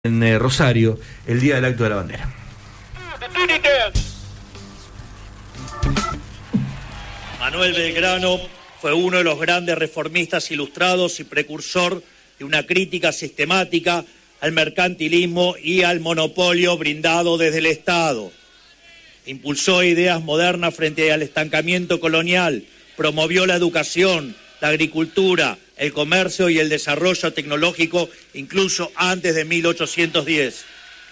en Rosario el día del acto de la bandera. Manuel Belgrano fue uno de los grandes reformistas ilustrados y precursor de una crítica sistemática al mercantilismo y al monopolio brindado desde el Estado. Impulsó ideas modernas frente al estancamiento colonial, promovió la educación, la agricultura, el comercio y el desarrollo tecnológico, incluso antes de 1810.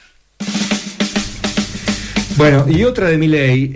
Bueno, y otra de Milei,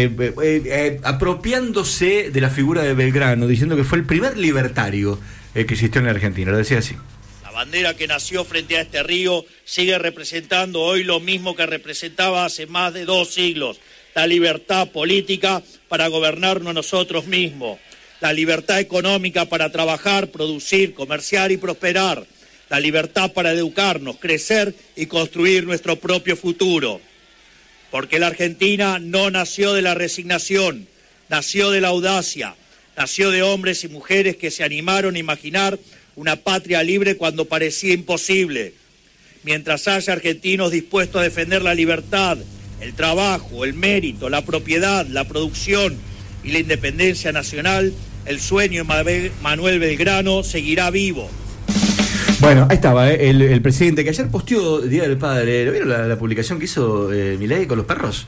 apropiándose de la figura de Belgrano, diciendo que fue el primer libertario que existió en la Argentina, lo decía así. La bandera que nació frente a este río sigue representando hoy lo mismo que representaba hace más de 2 siglos, la libertad política para gobernarnos nosotros mismos, la libertad económica para trabajar, producir, comerciar y prosperar, la libertad para educarnos, crecer y construir nuestro propio futuro. Porque la Argentina no nació de la resignación, nació de la audacia, nació de hombres y mujeres que se animaron a imaginar una patria libre cuando parecía imposible. Mientras haya argentinos dispuestos a defender la libertad, el trabajo, el mérito, la propiedad, la producción y la independencia nacional, el sueño de Manuel Belgrano seguirá vivo. Bueno, ahí estaba el presidente que ayer posteó Día del Padre. ¿Lo vieron la publicación que hizo Milei con los perros?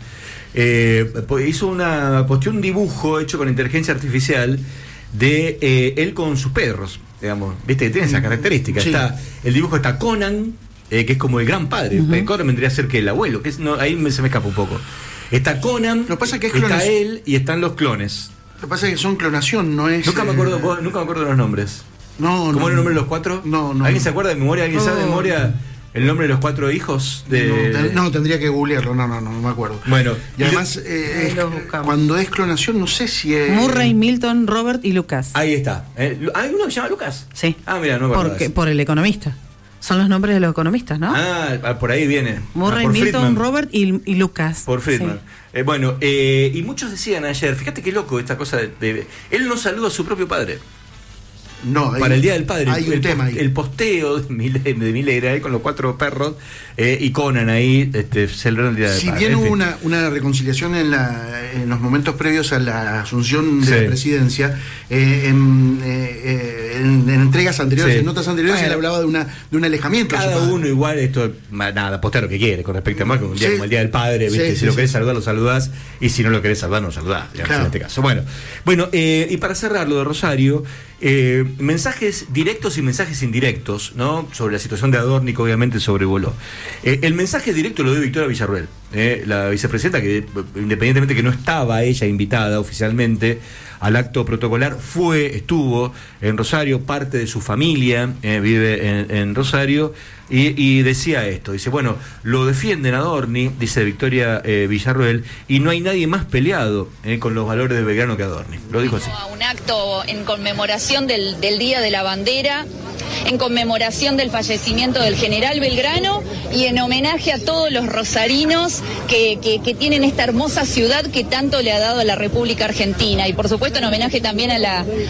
Posteó un dibujo hecho con inteligencia artificial de él con sus perros, digamos. Viste que tiene esa característica. Sí. El dibujo está Conan, que es como el gran padre. Conan vendría a ser que el abuelo, ahí se me escapa un poco. Está Conan, lo que pasa es que está él y están los clones. Lo que pasa es que son clonación, no es... Nunca me acuerdo de los nombres. ¿Cómo era el nombre de los 4? No. ¿Alguien se acuerda de memoria? ¿Alguien sabe de memoria el nombre de los 4 hijos? No, tendría que googlearlo, no me acuerdo. Bueno, y además, cuando es clonación, no sé si es... Murray, Milton, Robert y Lucas. Ahí está. ¿Hay uno que se llama Lucas? Sí. Mira, no me acuerdo. Por el economista. Son los nombres de los economistas, ¿no? Por ahí viene. Murray, Milton, Friedman. Robert y Lucas. Por Friedman. Sí. Y muchos decían ayer, fíjate qué loco esta cosa de él no saluda a su propio padre. No, para el Día del Padre, hay un tema ahí. El posteo de Milei era ahí con los 4 perros y Conan ahí celebrando el Día del Padre. Si bien hubo una reconciliación en los momentos previos a la asunción de la presidencia, en entregas anteriores, en notas anteriores, se le hablaba de un alejamiento. Cada uno igual, postea lo que quiere con respecto a más, como un día como el Día del Padre, ¿viste? Si lo querés saludar, lo saludás, y si no lo querés saludar, no lo saludás, digamos, en este caso. Bueno, y para cerrar lo de Rosario, mensajes directos y mensajes indirectos, ¿no? Sobre la situación de Adorni, que obviamente sobrevoló. El mensaje directo lo dio Victoria Villarruel, la vicepresidenta, que independientemente que no estaba ella invitada oficialmente al acto protocolar, estuvo en Rosario, parte de su familia vive en Rosario, y decía esto, dice, bueno, lo defienden Adorni, dice Victoria Villarruel, y no hay nadie más peleado con los valores de Belgrano que Adorni. Lo dijo así. Un acto en conmemoración del Día de la Bandera, en conmemoración del fallecimiento del general Belgrano y en homenaje a todos los rosarinos que tienen esta hermosa ciudad que tanto le ha dado a la República Argentina, y por supuesto en homenaje también a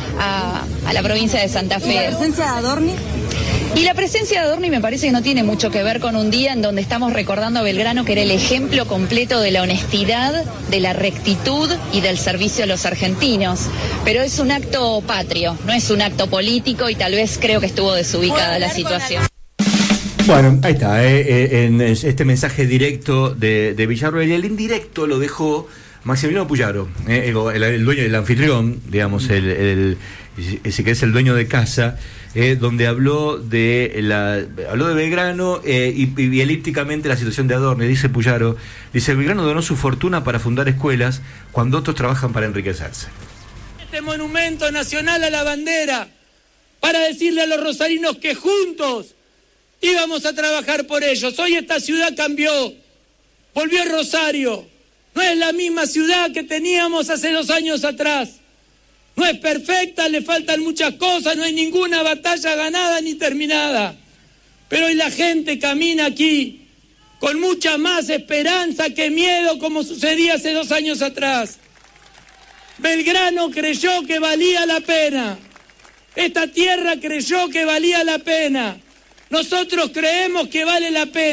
la provincia de Santa Fe. ¿Y la presencia de Adorni? Y la presencia de Adorni me parece que no tiene mucho que ver con un día en donde estamos recordando a Belgrano, que era el ejemplo completo de la honestidad, de la rectitud y del servicio a los argentinos. Pero es un acto patrio, no es un acto político, y tal vez creo que estuvo desubicada la situación. Bueno, ahí está, en este mensaje directo de Villarruel, y el indirecto lo dejó Maximiliano Puyaro, el dueño del anfitrión, digamos, ese que es el dueño de casa, donde habló de Belgrano y elípticamente la situación de Adorni. Dice Puyaro, Belgrano donó su fortuna para fundar escuelas cuando otros trabajan para enriquecerse. Este monumento nacional a la bandera, para decirle a los rosarinos que juntos íbamos a trabajar por ellos. Hoy esta ciudad cambió, volvió Rosario, no es la misma ciudad que teníamos hace 2 años atrás. No es perfecta, le faltan muchas cosas, no hay ninguna batalla ganada ni terminada. Pero hoy la gente camina aquí con mucha más esperanza que miedo, como sucedía hace 2 años atrás. Belgrano creyó que valía la pena. Esta tierra creyó que valía la pena. Nosotros creemos que vale la pena.